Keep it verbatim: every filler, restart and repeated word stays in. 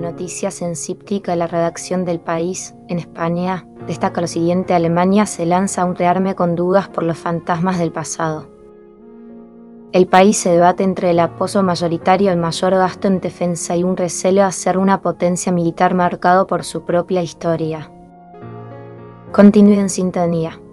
noticias en Cíptica, la redacción del País, en España, destaca lo siguiente: Alemania se lanza a un rearme con dudas por los fantasmas del pasado. El país se debate entre el apoyo mayoritario al mayor gasto en defensa y un recelo a ser una potencia militar marcado por su propia historia. Continúe en sintonía.